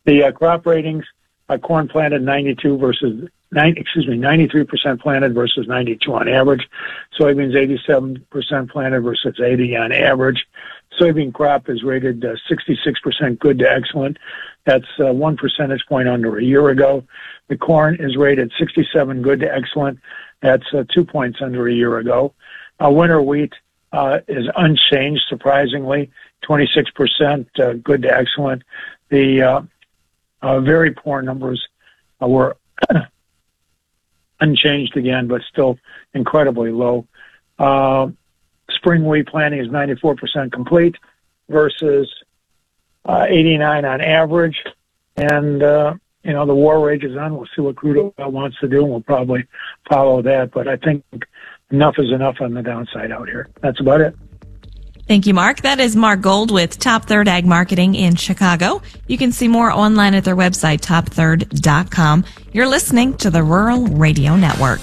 The crop ratings, corn planted 93% planted versus 92 on average. Soybeans 87% planted versus 80 on average. Soybean crop is rated 66% good to excellent. That's 1 percentage point under a year ago. The corn is rated 67 good to excellent. That's 2 points under a year ago. Winter wheat is unchanged, surprisingly, 26% good to excellent. The very poor numbers were unchanged again, but still incredibly low. Spring wheat planting is 94% complete versus 89 on average. And, the war rages on. We'll see what crude oil wants to do, and we'll probably follow that. But I think enough is enough on the downside out here. That's about it. Thank you, Mark. That is Mark Gold with Top Third Ag Marketing in Chicago. You can see more online at their website, topthird.com. You're listening to the Rural Radio Network.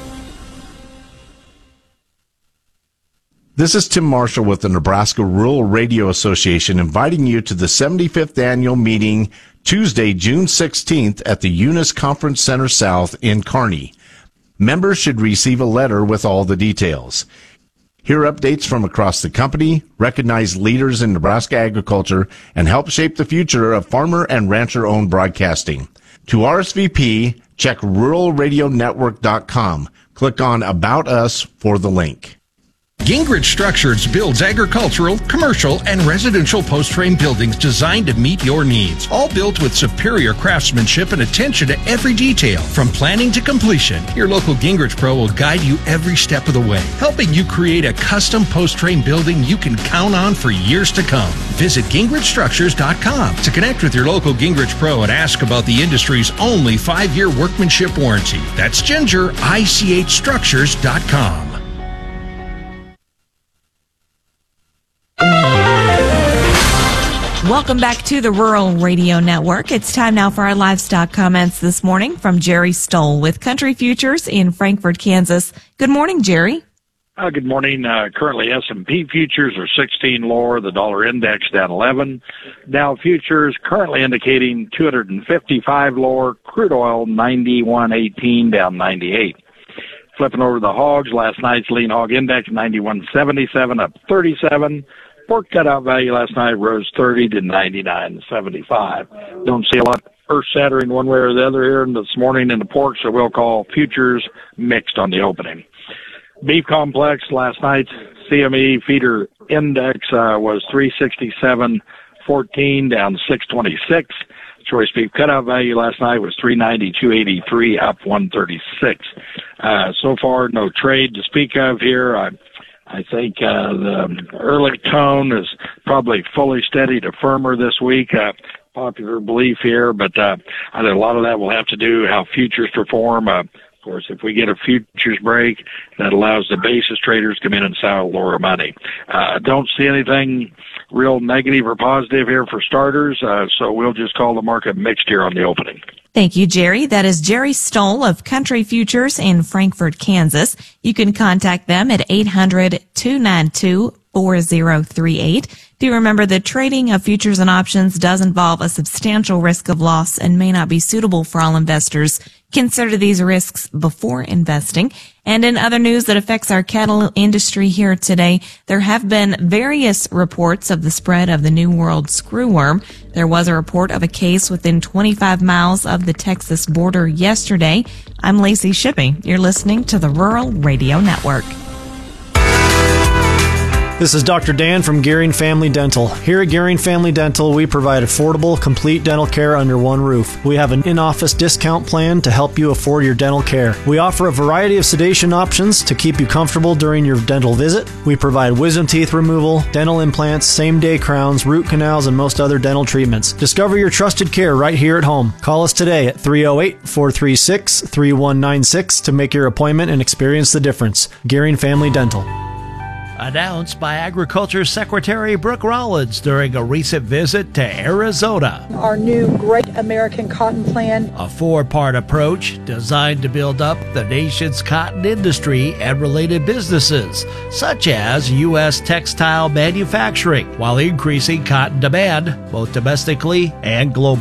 This is Tim Marshall with the Nebraska Rural Radio Association inviting you to the 75th annual meeting Tuesday, June 16th at the Eunice Conference Center South in Kearney. Members should receive a letter with all the details. Hear updates from across the company, recognize leaders in Nebraska agriculture, and help shape the future of farmer and rancher-owned broadcasting. To RSVP, check ruralradionetwork.com. Click on About Us for the link. Gingrich Structures builds agricultural, commercial, and residential post-frame buildings designed to meet your needs. All built with superior craftsmanship and attention to every detail. From planning to completion, your local Gingrich Pro will guide you every step of the way, helping you create a custom post-frame building you can count on for years to come. Visit GingrichStructures.com to connect with your local Gingrich Pro and ask about the industry's only 5-year workmanship warranty. That's GingerICHStructures.com. Welcome back to the Rural Radio Network. It's time now for our livestock comments this morning from Jerry Stoll with Country Futures in Frankfort, Kansas. Good morning, Jerry. Good morning. Currently S&P futures are 16 lower, the dollar index down 11. Dow futures currently indicating 255 lower, crude oil 91.18 down 98. Flipping over the hogs, last night's lean hog index 91.77 up 37. Pork cutout value last night rose 30 to 99.75. Don't see a lot earth-shattering one way or the other here this morning in the pork, so we'll call futures mixed on the opening. Beef complex last night's CME feeder index was 367.14 down 626. Choice beef cutout value last night was 392.83 up 136. So far, no trade to speak of here. I think the early tone is probably fully steady to firmer this week. Popular belief here, but I think a lot of that will have to do how futures perform. Of course, if we get a futures break, that allows the basis traders to come in and sell lower money. Don't see anything real negative or positive here for starters, so we'll just call the market mixed here on the opening. Thank you, Jerry. That is Jerry Stoll of Country Futures in Frankfort, Kansas. You can contact them at 800-292-4038. Do remember that trading of futures and options does involve a substantial risk of loss and may not be suitable for all investors. Consider these risks before investing. And in other news that affects our cattle industry here today, there have been various reports of the spread of the New World screwworm. There was a report of a case within 25 miles of the Texas border yesterday. I'm Lacey Shippey. You're listening to the Rural Radio Network. This is Dr. Dan from Gearing Family Dental. Here at Gearing Family Dental, we provide affordable, complete dental care under one roof. We have an in-office discount plan to help you afford your dental care. We offer a variety of sedation options to keep you comfortable during your dental visit. We provide wisdom teeth removal, dental implants, same-day crowns, root canals, and most other dental treatments. Discover your trusted care right here at home. Call us today at 308-436-3196 to make your appointment and experience the difference. Gearing Family Dental. Announced by Agriculture Secretary Brooke Rollins during a recent visit to Arizona. Our new Great American Cotton Plan. A 4-part approach designed to build up the nation's cotton industry and related businesses, such as U.S. textile manufacturing, while increasing cotton demand both domestically and globally.